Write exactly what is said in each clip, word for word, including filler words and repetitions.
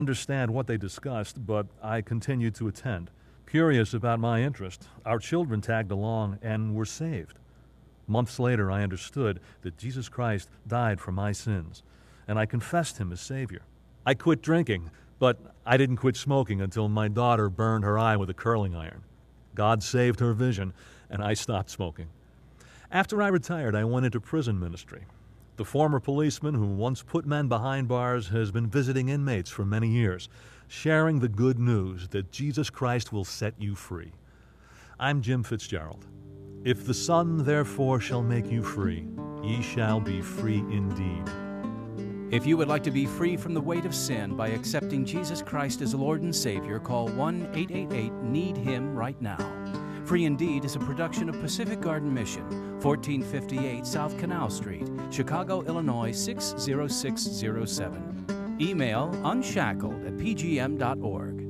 understand what they discussed, but I continued to attend. Curious about my interest, our children tagged along and were saved. Months later, I understood that Jesus Christ died for my sins, and I confessed him as Savior. I quit drinking, but I didn't quit smoking until my daughter burned her eye with a curling iron. God saved her vision, and I stopped smoking. After I retired, I went into prison ministry. The former policeman who once put men behind bars has been visiting inmates for many years, sharing the good news that Jesus Christ will set you free. I'm Jim Fitzgerald. If the Son therefore shall make you free, ye shall be free indeed. If you would like to be free from the weight of sin by accepting Jesus Christ as Lord and Savior, call one eight eight eight need him right now. Free Indeed is a production of Pacific Garden Mission, fourteen fifty-eight South Canal Street, Chicago, Illinois six zero six zero seven. Email unshackled at p g m dot org.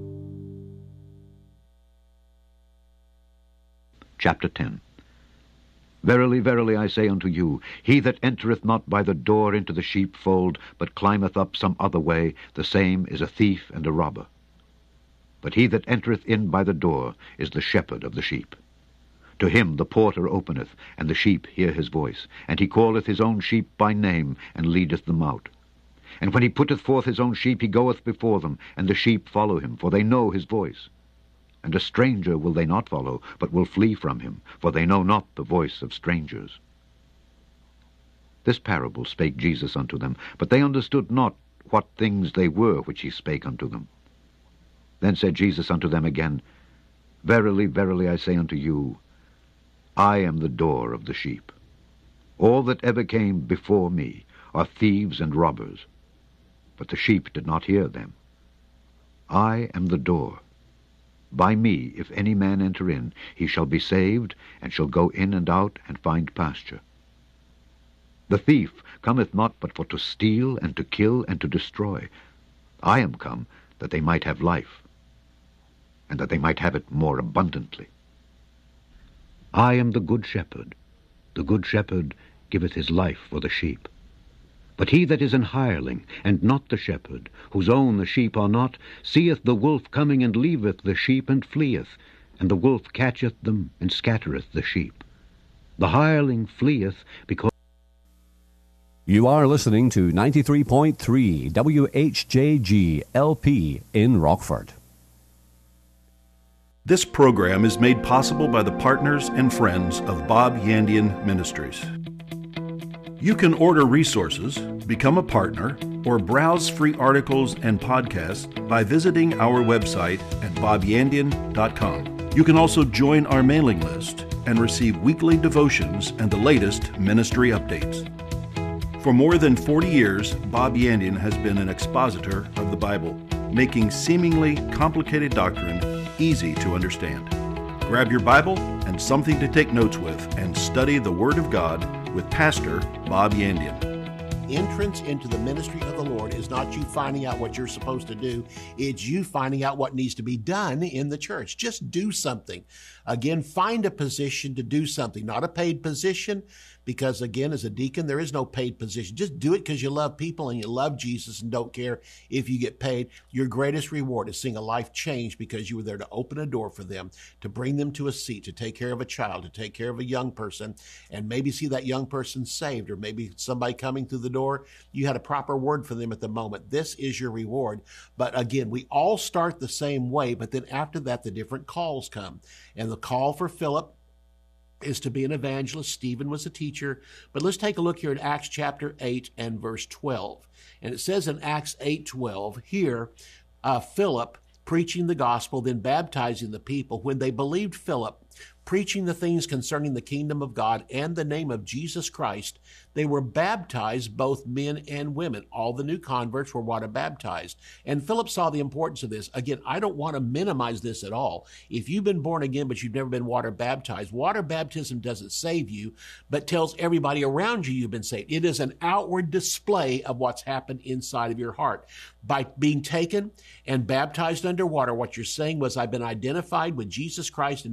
Chapter ten. Verily, verily, I say unto you, he that entereth not by the door into the sheepfold, but climbeth up some other way, the same is a thief and a robber. But he that entereth in by the door is the shepherd of the sheep. To him the porter openeth, and the sheep hear his voice. And he calleth his own sheep by name, and leadeth them out. And when he putteth forth his own sheep, he goeth before them, and the sheep follow him, for they know his voice. And a stranger will they not follow, but will flee from him, for they know not the voice of strangers. This parable spake Jesus unto them, but they understood not what things they were which he spake unto them. Then said Jesus unto them again, Verily, verily, I say unto you, I am the door of the sheep. All that ever came before me are thieves and robbers, but the sheep did not hear them. I am the door. By me, if any man enter in, he shall be saved, and shall go in and out, and find pasture. The thief cometh not but for to steal, and to kill, and to destroy. I am come that they might have life, and that they might have it more abundantly. I am the good shepherd. The good shepherd giveth his life for the sheep. But he that is an hireling, and not the shepherd, whose own the sheep are not, seeth the wolf coming, and leaveth the sheep, and fleeth, and the wolf catcheth them, and scattereth the sheep. The hireling fleeth, because... You are listening to ninety-three point three W H J G L P in Rockford. This program is made possible by the partners and friends of Bob Yandian Ministries. You can order resources, become a partner, or browse free articles and podcasts by visiting our website at bob yandian dot com. You can also join our mailing list and receive weekly devotions and the latest ministry updates. For more than forty years, Bob Yandian has been an expositor of the Bible, making seemingly complicated doctrine easy to understand. Grab your Bible and something to take notes with and study the Word of God with Pastor Bob Yandian. Entrance into the ministry of the Lord is not you finding out what you're supposed to do. It's you finding out what needs to be done in the church. Just do something. Again, find a position to do something, not a paid position, because again, as a deacon, there is no paid position. Just do it because you love people and you love Jesus and don't care if you get paid. Your greatest reward is seeing a life change because you were there to open a door for them, to bring them to a seat, to take care of a child, to take care of a young person, and maybe see that young person saved, or maybe somebody coming through the door, you had a proper word for them at the moment. This is your reward. But again, we all start the same way, but then after that, the different calls come. And the call for Philip is to be an evangelist. Stephen was a teacher. But let's take a look here at Acts chapter eight and verse twelve. And it says in Acts eight twelve, here, uh, Philip preaching the gospel, then baptizing the people. When they believed Philip, preaching the things concerning the kingdom of God and the name of Jesus Christ, they were baptized, both men and women. All the new converts were water baptized. And Philip saw the importance of this. Again, I don't want to minimize this at all. If you've been born again, but you've never been water baptized, water baptism doesn't save you, but tells everybody around you you've been saved. It is an outward display of what's happened inside of your heart. By being taken and baptized under water, what you're saying was, I've been identified with Jesus Christ and his death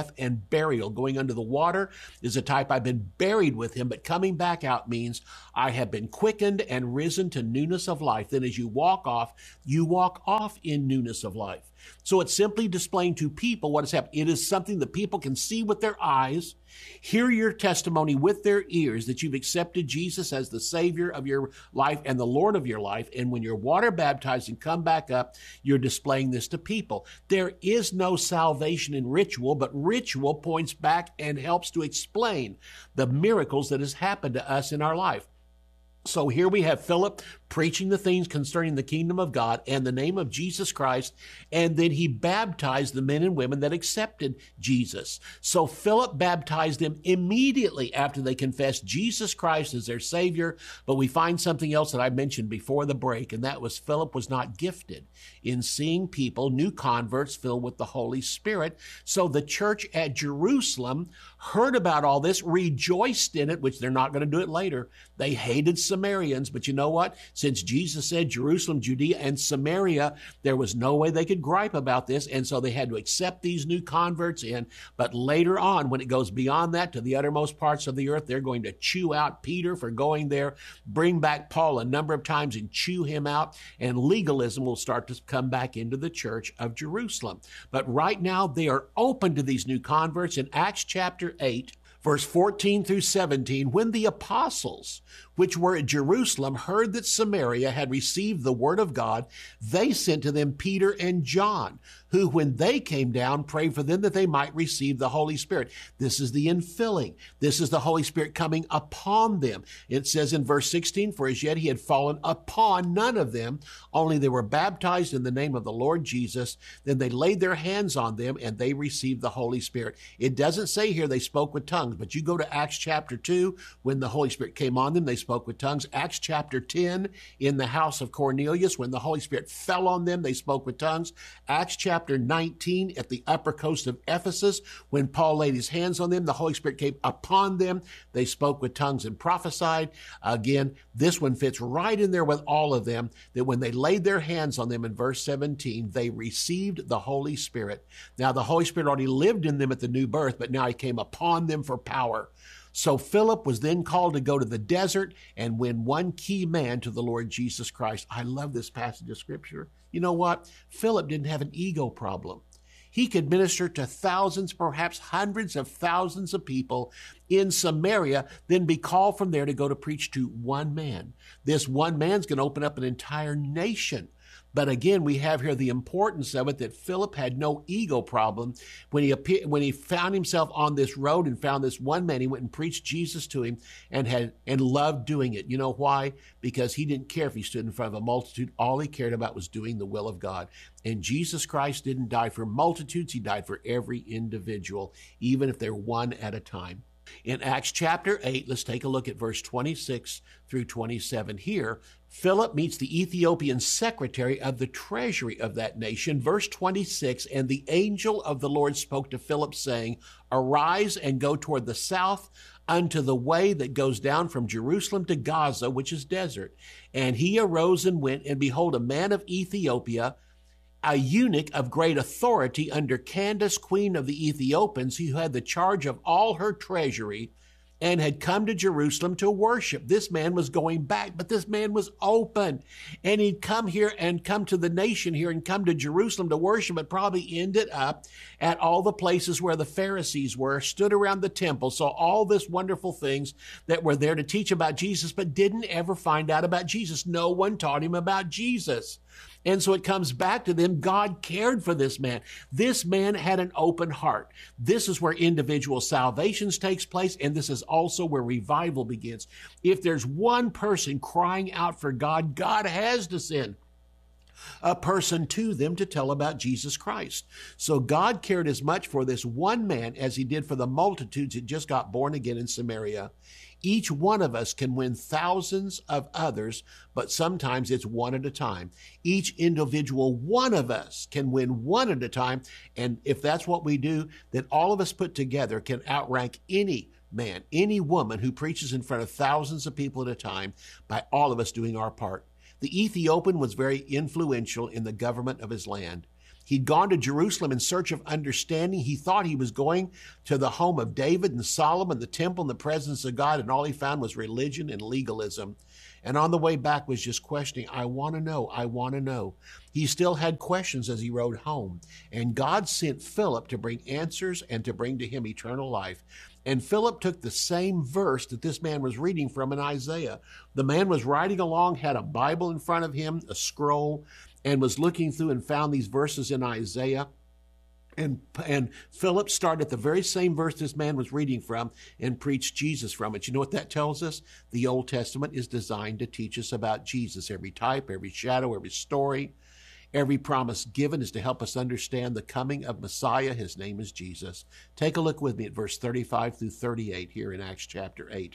death and burial. Going under the water is a type I've been buried with him, but coming back out means I have been quickened and risen to newness of life. Then as you walk off, you walk off in newness of life. So it's simply displaying to people what has happened. It is something that people can see with their eyes, hear your testimony with their ears that you've accepted Jesus as the Savior of your life and the Lord of your life. And when you're water baptized and come back up, you're displaying this to people. There is no salvation in ritual, but ritual points back and helps to explain the miracles that has happened to us in our life. So here we have Philip preaching the things concerning the kingdom of God and the name of Jesus Christ, and then he baptized the men and women that accepted Jesus. So Philip baptized them immediately after they confessed Jesus Christ as their Savior, but we find something else that I mentioned before the break, and that was Philip was not gifted in seeing people, new converts, filled with the Holy Spirit. So the church at Jerusalem heard about all this, rejoiced in it, which they're not going to do it later. They hated Samaritans, but you know what? Since Jesus said Jerusalem, Judea, and Samaria, there was no way they could gripe about this, and so they had to accept these new converts in. But later on, when it goes beyond that to the uttermost parts of the earth, they're going to chew out Peter for going there, bring back Paul a number of times and chew him out, and legalism will start to come back into the church of Jerusalem. But right now, they are open to these new converts. In Acts chapter eight, verse fourteen through seventeen, when the apostles, which were at Jerusalem, heard that Samaria had received the word of God, they sent to them Peter and John, who, when they came down, prayed for them that they might receive the Holy Spirit. This is the infilling. This is the Holy Spirit coming upon them. It says in verse sixteen, for as yet he had fallen upon none of them, only they were baptized in the name of the Lord Jesus. Then they laid their hands on them and they received the Holy Spirit. It doesn't say here they spoke with tongues, but you go to Acts chapter two, when the Holy Spirit came on them, they spoke with tongues. Acts chapter ten, in the house of Cornelius, when the Holy Spirit fell on them, they spoke with tongues. Acts chapter nineteen, at the upper coast of Ephesus, when Paul laid his hands on them, the Holy Spirit came upon them. They spoke with tongues and prophesied. Again, this one fits right in there with all of them, that when they laid their hands on them in verse seventeen, they received the Holy Spirit. Now, the Holy Spirit already lived in them at the new birth, but now he came upon them for power. So Philip was then called to go to the desert and win one key man to the Lord Jesus Christ. I love this passage of Scripture. You know what? Philip didn't have an ego problem. He could minister to thousands, perhaps hundreds of thousands of people in Samaria, then be called from there to go to preach to one man. This one man's going to open up an entire nation. But again, we have here the importance of it, that Philip had no ego problem. When he appeared, when he found himself on this road and found this one man, he went and preached Jesus to him and had and loved doing it. You know why? Because he didn't care if he stood in front of a multitude. All he cared about was doing the will of God. And Jesus Christ didn't die for multitudes. He died for every individual, even if they're one at a time. In Acts chapter eight, let's take a look at verse twenty-six through twenty-seven. Here, Philip meets the Ethiopian secretary of the treasury of that nation. Verse twenty-six, and the angel of the Lord spoke to Philip, saying, arise and go toward the south unto the way that goes down from Jerusalem to Gaza, which is desert. And he arose and went, and behold, a man of Ethiopia, a eunuch of great authority under Candace, queen of the Ethiopians, who had the charge of all her treasury, and had come to Jerusalem to worship. This man was going back, but this man was open. And he'd come here and come to the nation here and come to Jerusalem to worship, but probably ended up at all the places where the Pharisees were, stood around the temple, saw all this wonderful things that were there to teach about Jesus, but didn't ever find out about Jesus. No one taught him about Jesus. And so it comes back to them. God cared for this man. This man had an open heart. This is where individual salvations takes place, and this is also where revival begins. If there's one person crying out for God, God has to send a person to them to tell about Jesus Christ. So God cared as much for this one man as he did for the multitudes that just got born again in Samaria. Each one of us can win thousands of others, but sometimes it's one at a time. Each individual one of us can win one at a time, and if that's what we do, then all of us put together can outrank any man, any woman who preaches in front of thousands of people at a time by all of us doing our part. The Ethiopian was very influential in the government of his land. He'd gone to Jerusalem in search of understanding. He thought he was going to the home of David and Solomon, the temple and the presence of God, and all he found was religion and legalism. And on the way back was just questioning, I want to know, I want to know. He still had questions as he rode home. And God sent Philip to bring answers and to bring to him eternal life. And Philip took the same verse that this man was reading from in Isaiah. The man was riding along, had a Bible in front of him, a scroll, and was looking through and found these verses in Isaiah. And, and Philip started at the very same verse this man was reading from and preached Jesus from it. You know what that tells us? The Old Testament is designed to teach us about Jesus. Every type, every shadow, every story, every promise given is to help us understand the coming of Messiah. His name is Jesus. Take a look with me at verse thirty-five through thirty-eight here in Acts chapter eight.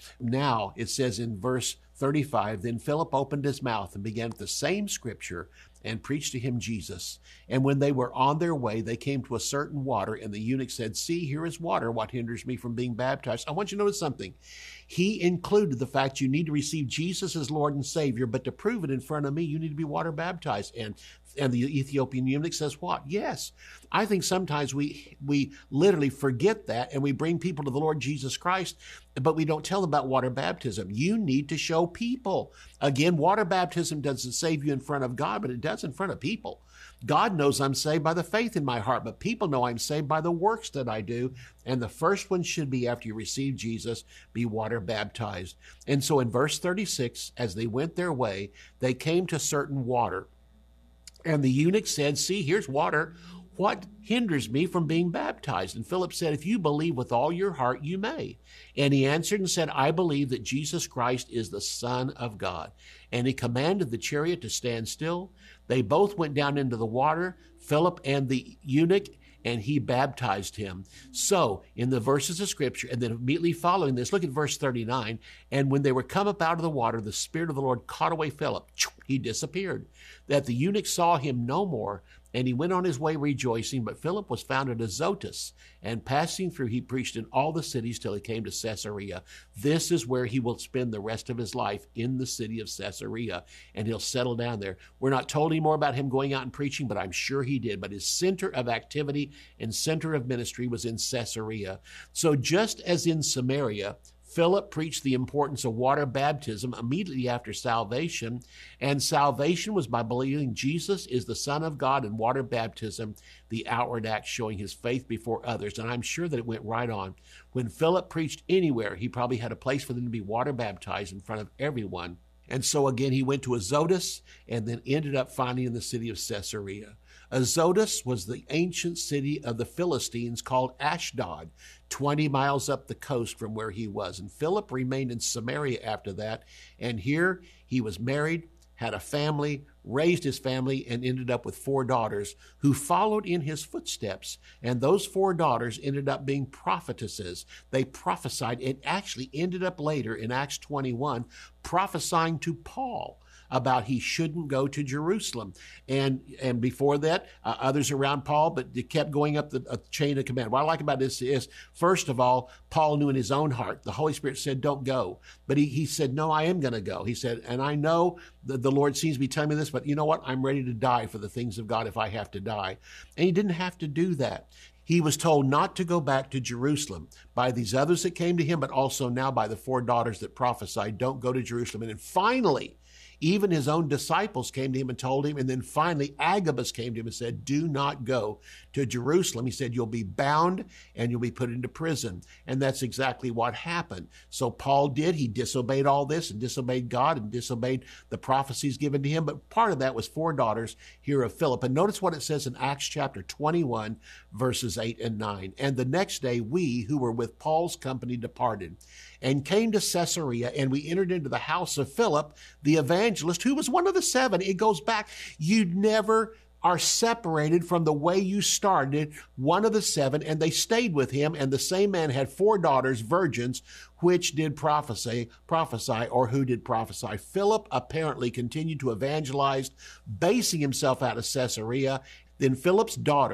Now, it says in verse thirty-five, then Philip opened his mouth and began at the same scripture and preached to him Jesus. And when they were on their way, they came to a certain water, and the eunuch said, see, here is water. What hinders me from being baptized? I want you to notice something. He included the fact you need to receive Jesus as Lord and Savior, but to prove it in front of me, you need to be water baptized. And and the Ethiopian eunuch says what? Yes. I think sometimes we we literally forget that, and we bring people to the Lord Jesus Christ, but we don't tell them about water baptism. You need to show people. Again, water baptism doesn't save you in front of God, but it does in front of people. God knows I'm saved by the faith in my heart, but people know I'm saved by the works that I do. And the first one should be, after you receive Jesus, be water baptized. And so in verse thirty-six, as they went their way, they came to certain water. And the eunuch said, see, here's water. What hinders me from being baptized? And Philip said, if you believe with all your heart, you may. And he answered and said, I believe that Jesus Christ is the Son of God. And he commanded the chariot to stand still. They both went down into the water, Philip and the eunuch, and he baptized him. So, in the verses of Scripture, and then immediately following this, look at verse thirty-nine. And when they were come up out of the water, the Spirit of the Lord caught away Philip. He disappeared. That the eunuch saw him no more, and he went on his way rejoicing. But Philip was found at Azotus, and passing through, he preached in all the cities till he came to Caesarea. This is where he will spend the rest of his life, in the city of Caesarea, and he'll settle down there. We're not told any more about him going out and preaching, but I'm sure he did. But his center of activity and center of ministry was in Caesarea. So just as in Samaria, Philip preached the importance of water baptism immediately after salvation, and salvation was by believing Jesus is the Son of God, and water baptism, the outward act showing his faith before others. And I'm sure that it went right on. When Philip preached anywhere, he probably had a place for them to be water baptized in front of everyone. And so again, he went to Azotus and then ended up finally in the city of Caesarea. Azotus was the ancient city of the Philistines called Ashdod, twenty miles up the coast from where he was. And Philip remained in Samaria after that. And here he was married, had a family, raised his family, and ended up with four daughters who followed in his footsteps. And those four daughters ended up being prophetesses. They prophesied and actually ended up later in Acts twenty-one prophesying to Paul about he shouldn't go to Jerusalem. And and before that, uh, others around Paul, but it kept going up the uh, chain of command. What I like about this is, first of all, Paul knew in his own heart, the Holy Spirit said, don't go. But he, he said, no, I am going to go. He said, and I know that the Lord seems to be telling me this, but you know what? I'm ready to die for the things of God if I have to die. And he didn't have to do that. He was told not to go back to Jerusalem by these others that came to him, but also now by the four daughters that prophesied, don't go to Jerusalem. And then finally, even his own disciples came to him and told him. And then finally, Agabus came to him and said, do not go to Jerusalem. He said, you'll be bound and you'll be put into prison. And that's exactly what happened. So Paul did. He disobeyed all this and disobeyed God and disobeyed the prophecies given to him. But part of that was four daughters here of Philip. And notice what it says in Acts chapter twenty-one, verses eight and nine. And the next day, we who were with Paul's company departed and came to Caesarea, and we entered into the house of Philip, the evangelist, who was one of the seven. It goes back. You never are separated from the way you started, one of the seven, and they stayed with him. And the same man had four daughters, virgins, which did prophesy, prophesy, or who did prophesy. Philip apparently continued to evangelize, basing himself out of Caesarea. Then Philip's daughters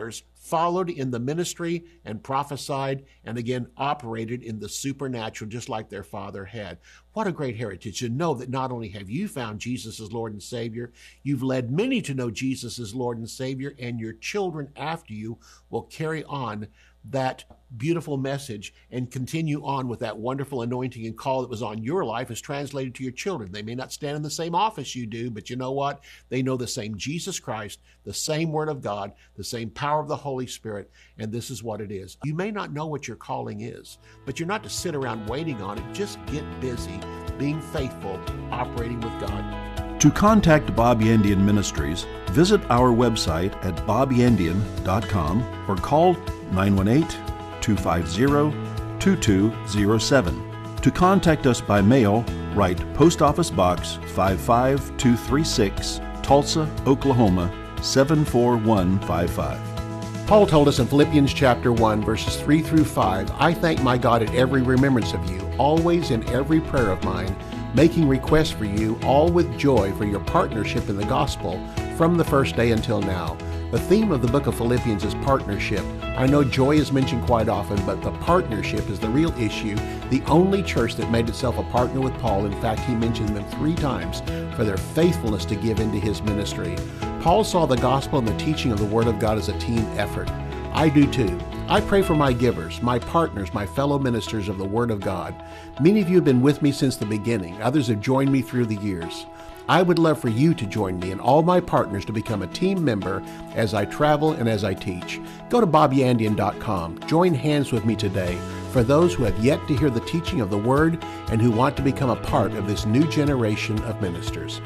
followed in the ministry and prophesied and again operated in the supernatural just like their father had. What a great heritage to know that not only have you found Jesus as Lord and Savior, you've led many to know Jesus as Lord and Savior, and your children after you will carry on that beautiful message and continue on with that wonderful anointing and call that was on your life is translated to your children. They may not stand in the same office you do, but you know what? They know the same Jesus Christ, the same Word of God, the same power of the Holy Spirit, and this is what it is. You may not know what your calling is, but you're not to sit around waiting on it. Just get busy being faithful, operating with God. To contact Bob Yandian Ministries, visit our website at bob yandian dot com or call nine one eight, two five zero, two two zero seven. To contact us by mail, write Post Office Box five five two three six, Tulsa, Oklahoma seven four one five five. Paul told us in Philippians chapter one, verses three through five, I thank my God at every remembrance of you, always in every prayer of mine, making requests for you, all with joy for your partnership in the gospel from the first day until now. The theme of the book of Philippians is partnership. I know joy is mentioned quite often, but the partnership is the real issue. The only church that made itself a partner with Paul, in fact, he mentioned them three times for their faithfulness to give into his ministry. Paul saw the gospel and the teaching of the Word of God as a team effort. I do too. I pray for my givers, my partners, my fellow ministers of the Word of God. Many of you have been with me since the beginning. Others have joined me through the years. I would love for you to join me and all my partners to become a team member as I travel and as I teach. Go to bob yandian dot com. Join hands with me today for those who have yet to hear the teaching of the Word and who want to become a part of this new generation of ministers.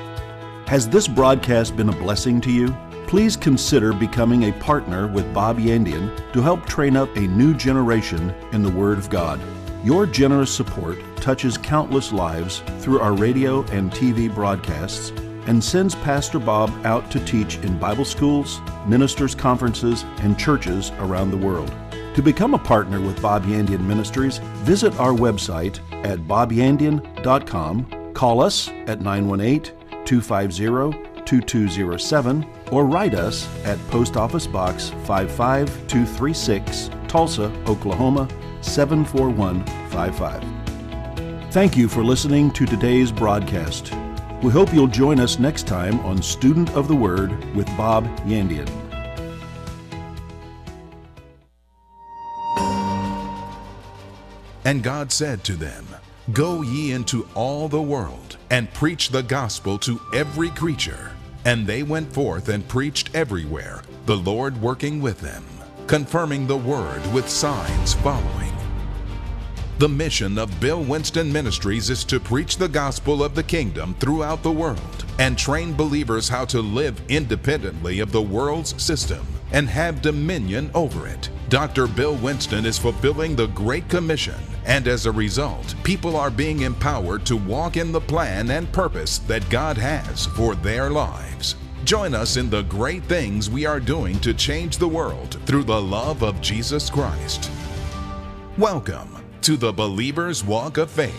Has this broadcast been a blessing to you? Please consider becoming a partner with Bob Yandian to help train up a new generation in the Word of God. Your generous support touches countless lives through our radio and T V broadcasts and sends Pastor Bob out to teach in Bible schools, ministers' conferences, and churches around the world. To become a partner with Bob Yandian Ministries, visit our website at bob yandian dot com, call us at nine one eight, two five zero, two two zero seven, or write us at Post Office Box five five two three six, Tulsa, Oklahoma seven four one five five. Thank you for listening to today's broadcast. We hope you'll join us next time on Student of the Word with Bob Yandian. And God said to them, Go ye into all the world, and preach the gospel to every creature. And they went forth and preached everywhere, the Lord working with them, confirming the word with signs following. The mission of Bill Winston Ministries is to preach the gospel of the kingdom throughout the world and train believers how to live independently of the world's system and have dominion over it. Doctor Bill Winston is fulfilling the Great Commission, and as a result, people are being empowered to walk in the plan and purpose that God has for their lives. Join us in the great things we are doing to change the world through the love of Jesus Christ. Welcome to the Believer's Walk of Faith.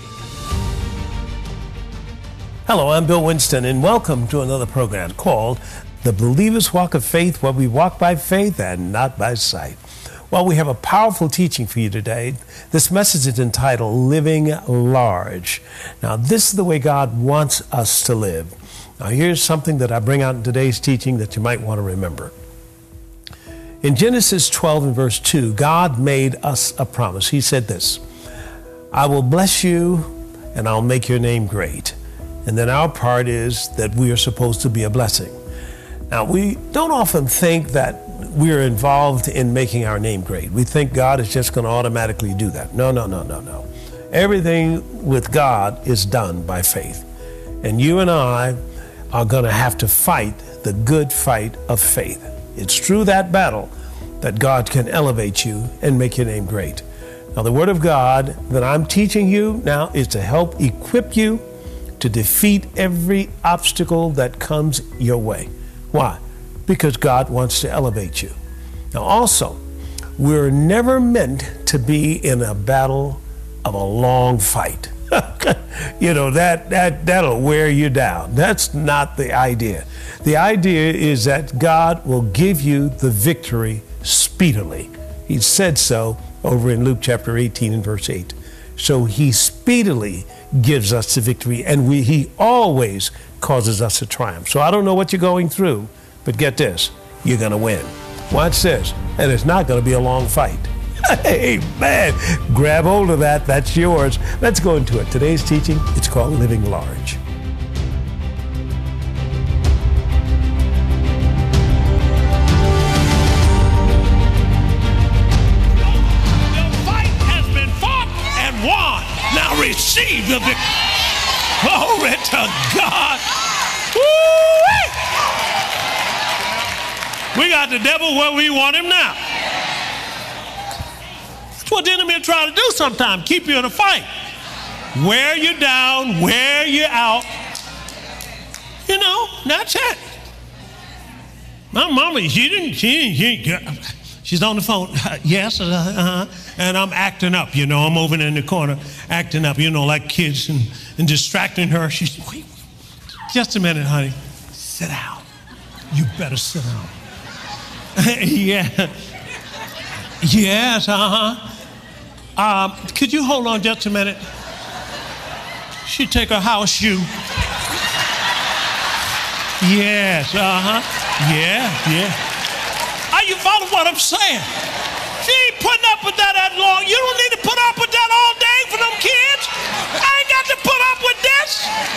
Hello, I'm Bill Winston, and welcome to another program called The Believer's Walk of Faith, where we walk by faith and not by sight. Well, we have a powerful teaching for you today. This message is entitled Living Large. Now, this is the way God wants us to live. Now, here's something that I bring out in today's teaching that you might want to remember. In Genesis twelve and verse two, God made us a promise. He said this, I will bless you and I'll make your name great. And then our part is that we are supposed to be a blessing. Now, we don't often think that we're involved in making our name great. We think God is just going to automatically do that. No, no, no, no, no. Everything with God is done by faith. And you and I are going to have to fight the good fight of faith. It's through that battle that God can elevate you and make your name great. Now, the Word of God that I'm teaching you now is to help equip you to defeat every obstacle that comes your way. Why? Because God wants to elevate you. Now, also, we're never meant to be in a battle of a long fight. You know, that, that, that'll wear you down. That's not the idea. The idea is that God will give you the victory speedily. He said so over in Luke chapter eighteen and verse eight. So he speedily gives us the victory, and we, he always causes us to triumph. So I don't know what you're going through, but get this, you're going to win. Watch this, and it's not going to be a long fight. Amen. Grab hold of that. That's yours. Let's go into it. Today's teaching, it's called Living Large. Receive the victory. Glory to God. Woo-wee. We got the devil where we want him now. That's what the enemy will try to do sometimes, keep you in a fight. Wear you down, wear you out. You know, that's it. My mama, she didn't, she didn't, she, she's on the phone. Yes, uh-huh. And I'm acting up, you know. I'm over in the corner acting up, you know, like kids, and, and distracting her. She's, wait, just a minute, honey. Sit down. You better sit down. Yeah. Yes, uh-huh. Um, could you hold on just a minute? She take her house shoe. Yes, uh-huh. Yeah, yeah. Are you following what I'm saying? She ain't putting up with that that long. You don't need to put up with that all day for them kids. I ain't got to put up with this.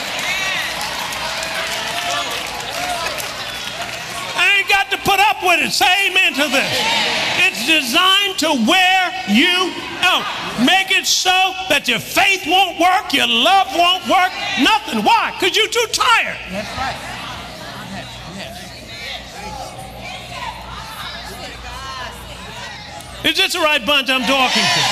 I ain't got to put up with it. Say amen to this. It's designed to wear you out. Make it so that your faith won't work, your love won't work, nothing. Why? Because you're too tired. That's right. Is this the right bunch I'm talking to?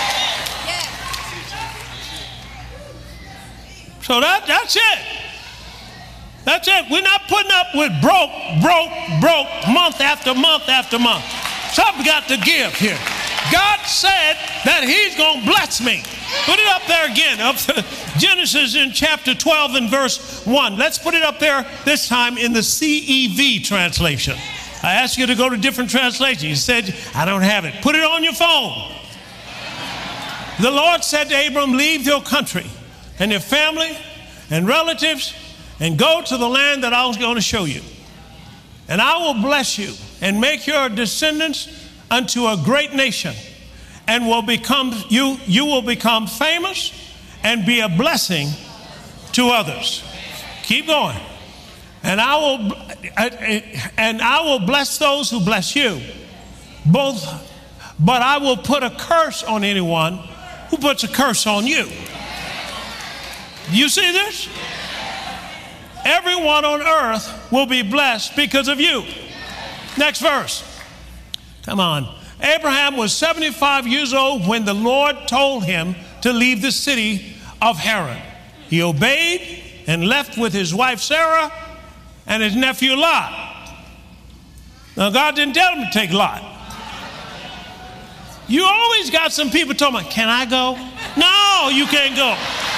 So that, that's it. That's it. We're not putting up with broke, broke, broke, month after month after month. Something got to give here. God said that he's going to bless me. Put it up there again. Up to Genesis in chapter twelve and verse one. Let's put it up there this time in the C E V translation. I asked you to go to different translations. You said, I don't have it. Put it on your phone. The Lord said to Abram, leave your country and your family and relatives and go to the land that I was going to show you. And I will bless you and make your descendants unto a great nation, and will become you, you will become famous and be a blessing to others. Keep going. And I will, and I will bless those who bless you. Both, but I will put a curse on anyone who puts a curse on you. You see this? Everyone on earth will be blessed because of you. Next verse. Come on. Abraham was seventy-five years old when the Lord told him to leave the city of Haran. He obeyed and left with his wife Sarah and his nephew Lot. Now, God didn't tell him to take Lot. You always got some people talking about, can I go? No, you can't go.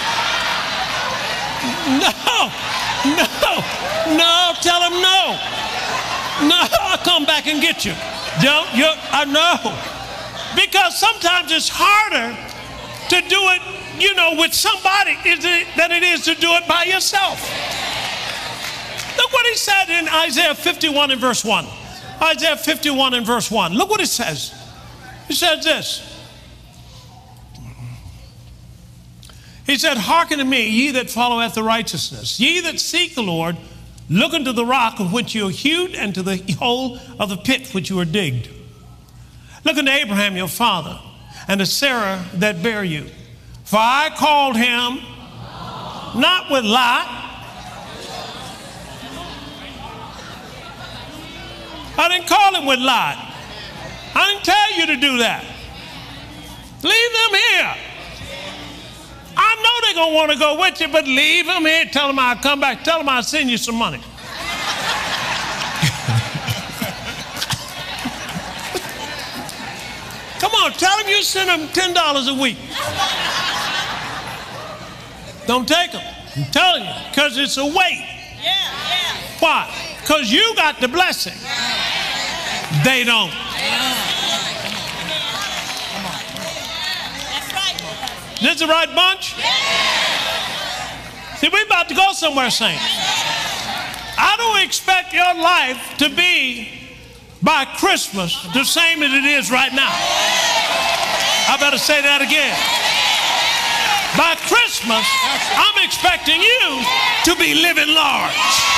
No, no, no, tell him no. No, I'll come back and get you. Don't you? I know. Because sometimes it's harder to do it, you know, with somebody than it is to do it by yourself. Look what he said in Isaiah fifty-one and verse one. Isaiah fifty-one and verse one. Look what it says. He says this. He said, hearken to me, ye that follow after righteousness. Ye that seek the Lord, look unto the rock of which you are hewed, and to the hole of the pit which you are digged. Look unto Abraham your father, and to Sarah that bare you. For I called him not with Lot. I didn't call him with Lot. I didn't tell you to do that. Leave them here. I know they're going to want to go with you, but leave them here. Tell them I'll come back. Tell them I'll send you some money. Come on, tell them you send them ten dollars a week. Don't take them. I'm telling you, because it's a weight. Yeah, yeah. Why? Because you got the blessing. They don't. This the right bunch? See, we're about to go somewhere, saints. I don't expect your life to be by Christmas the same as it is right now. I better say that again. By Christmas, I'm expecting you to be living large.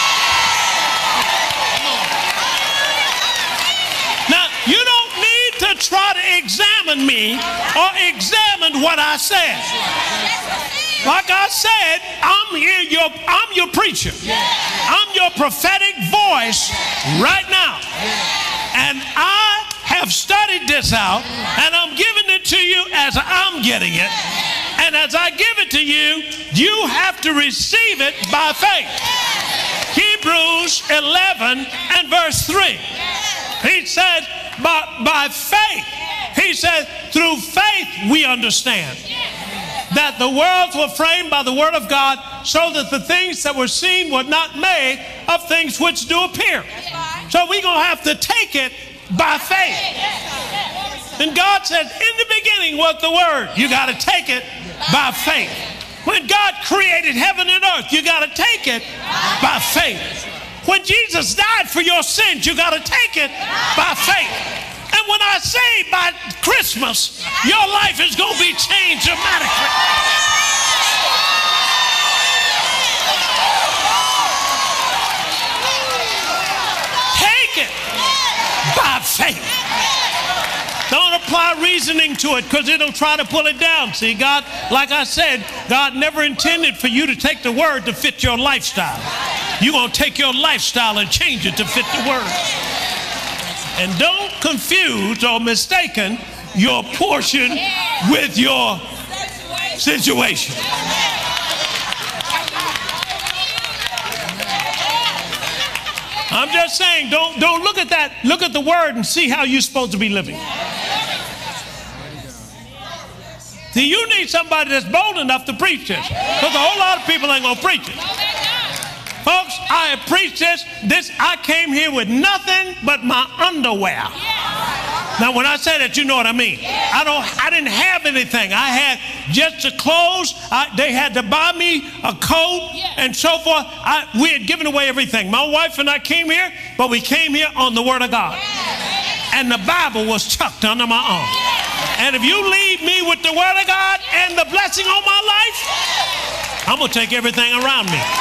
Now, you don't need to try to examine me or examine what I said. Like I said, I'm here, your, I'm your preacher. I'm your prophetic voice right now. And I have studied this out, and I'm giving it to you as I'm getting it. And as I give it to you, you have to receive it by faith. Hebrews eleven and verse three. He said, by, by faith, he said, through faith we understand that the worlds were framed by the word of God, so that the things that were seen were not made of things which do appear. So we're going to have to take it by faith. And God said, in the beginning was the word. You got to take it by faith. When God created heaven and earth, you got to take it by faith. When Jesus died for your sins, you got to take it by faith. And when I say by Christmas, your life is going to be changed dramatically. Take it by faith. Don't apply reasoning to it, because it'll try to pull it down. See, God, like I said, God never intended for you to take the word to fit your lifestyle. You're going to take your lifestyle and change it to fit the word. And don't confuse or mistaken your portion with your situation. I'm just saying, don't, don't look at that. Look at the word and see how you're supposed to be living. See, you need somebody that's bold enough to preach this, because a whole lot of people ain't going to preach it. Folks, I have preached this. This I came here with nothing but my underwear. Now, when I say that, you know what I mean. I don't. I didn't have anything. I had just the clothes. I, they had to buy me a coat and so forth. I, we had given away everything. My wife and I came here, but we came here on the Word of God. And the Bible was chucked under my arm. And if you leave me with the Word of God and the blessing on my life, I'm going to take everything around me.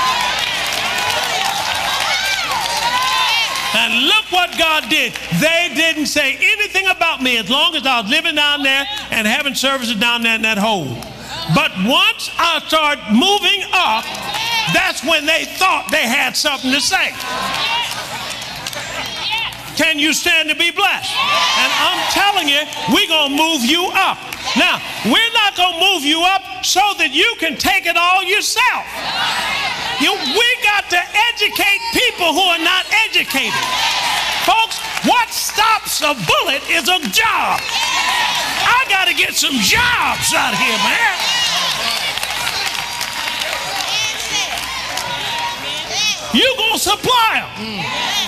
And look what God did. They didn't say anything about me as long as I was living down there and having services down there in that hole. But once I started moving up, that's when they thought they had something to say. Can you stand to be blessed? And I'm telling you, we're going to move you up. Now, we're not going to move you up so that you can take it all yourself. You, we got to educate people who are not educated. Folks, what stops a bullet is a job. I got to get some jobs out here, man. You going to supply them.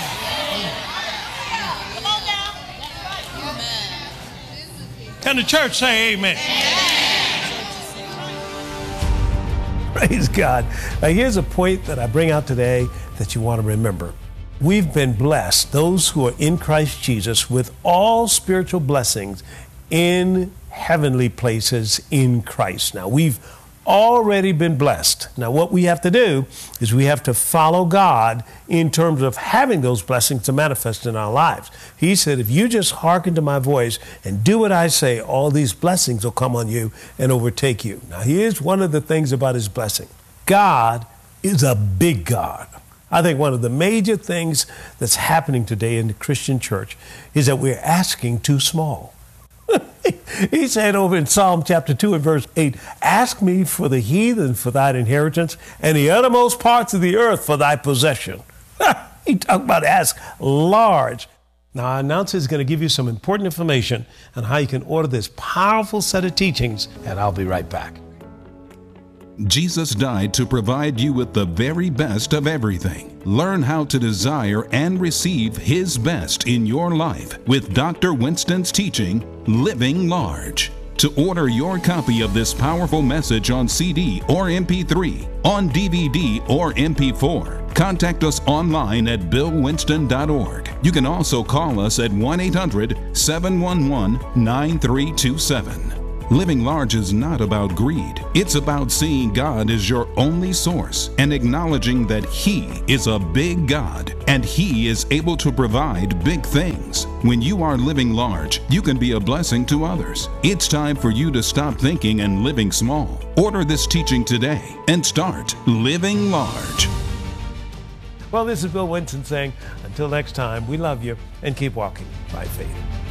Can the church say amen? Praise God. Now, here's a point that I bring out today that you want to remember. We've been blessed, those who are in Christ Jesus, with all spiritual blessings in heavenly places in Christ. Now, we've already been blessed. Now, what we have to do is we have to follow God in terms of having those blessings to manifest in our lives. He said, if you just hearken to my voice and do what I say, all these blessings will come on you and overtake you. Now, here's one of the things about his blessing. God is a big God. I think one of the major things that's happening today in the Christian church is that we're asking too small. He said over in Psalm chapter two and verse eight, ask me for the heathen for thine inheritance and the uttermost parts of the earth for thy possession. He talked about ask large. Now, our announcer is going to give you some important information on how you can order this powerful set of teachings, and I'll be right back. Jesus died to provide you with the very best of everything. Learn how to desire and receive His best in your life with Doctor Winston's teaching, Living Large. To order your copy of this powerful message on C D or M P three, on D V D or M P four, contact us online at bill winston dot org. You can also call us at one eight hundred, seven one one, nine three two seven. Living large is not about greed. It's about seeing God as your only source and acknowledging that He is a big God and He is able to provide big things. When you are living large, you can be a blessing to others. It's time for you to stop thinking and living small. Order this teaching today and start living large. Well, this is Bill Winston saying, until next time, we love you and keep walking by faith.